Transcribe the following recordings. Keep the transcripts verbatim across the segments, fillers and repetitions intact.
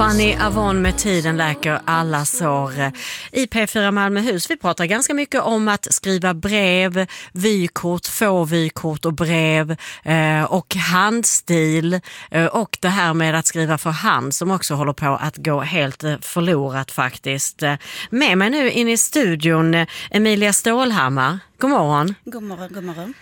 Fanny Avon med Tiden läker alla sår i P fyra Malmöhus. Vi pratar ganska mycket om att skriva brev, vykort, få vykort och brev eh, och handstil eh, och det här med att skriva för hand som också håller på att gå helt eh, förlorat faktiskt. Med mig nu in i studion eh, Emilia Stålhammar. God morgon. God morgon, god morgon.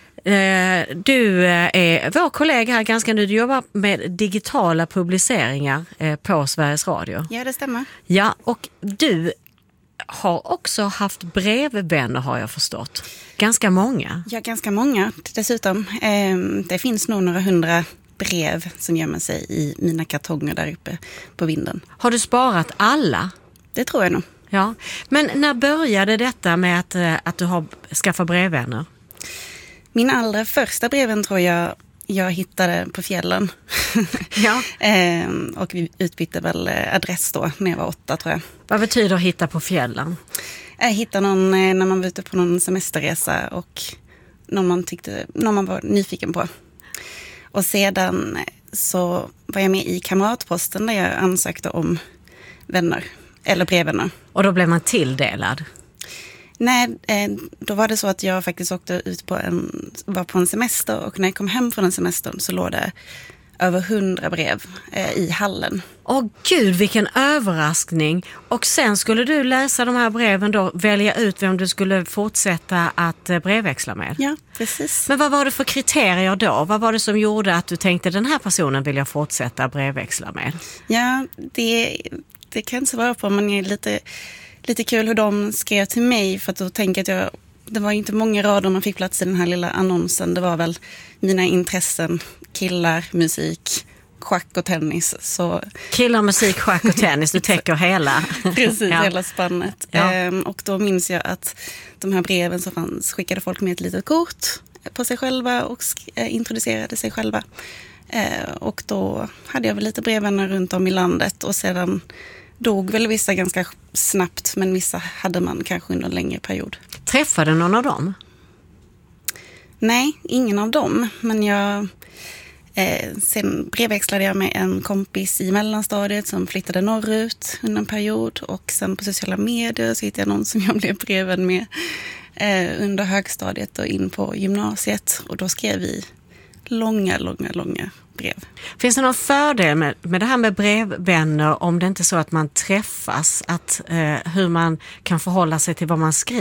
Du är vår kollega här ganska nu. Du jobbar med digitala publiceringar på Sveriges Radio. Ja, det stämmer. Ja, och du har också haft brevvänner har jag förstått. Ganska många. Ja, ganska många dessutom. Det finns nog några hundra brev som gömmer sig i mina kartonger där uppe på vinden. Har du sparat alla? Det tror jag nog. Ja, men när började detta med att, att du har skaffat brevvänner? Min allra första breven tror jag jag hittade på fjällen. Ja. ehm, och vi utbytte väl adress då när jag var åtta tror jag. Vad betyder hitta på fjällen? Jag hittade någon när man var ute på någon semesterresa och någon man, tyckte, någon man var nyfiken på. Och sedan så var jag med i Kamratposten där jag ansökte om vänner eller brevvänner. Och då blev man tilldelad? Nej, då var det så att jag faktiskt åkte ut på en, var på en semester och när jag kom hem från den semestern så låg det över hundra brev eh, i hallen. Åh gud, vilken överraskning! Och sen skulle du läsa de här breven då, välja ut vem du skulle fortsätta att brevväxla med? Ja, precis. Men vad var det för kriterier då? Vad var det som gjorde att du tänkte den här personen vill jag fortsätta brevväxla med? Ja, det, det kan jag inte svara på, men det är lite... Lite kul hur de skrev till mig för att då tänker jag att jag, det var inte många rader man fick plats i den här lilla annonsen. Det var väl mina intressen, killar, musik, schack och tennis. Så... Killar, musik, schack och tennis, du täcker hela. Precis, ja. hela spannet. Ja. Ehm, och då minns jag att de här breven som fanns skickade folk med ett litet kort på sig själva och sk- äh, introducerade sig själva. Ehm, och då hade jag väl lite brevvänner runt om i landet och sedan... dog väl vissa ganska snabbt, men vissa hade man kanske under en längre period. Träffade någon av dem? Nej, ingen av dem. Men jag... Eh, sen brevväxlade jag med en kompis i mellanstadiet som flyttade norrut under en period. Och sen på sociala medier så hittade jag någon som jag blev breven med eh, under högstadiet och in på gymnasiet. Och då skrev vi långa, långa, långa brev. Finns det någon fördel med, med det här med brevvänner om det inte är så att man träffas? Att, eh, hur man kan förhålla sig till vad man skriver?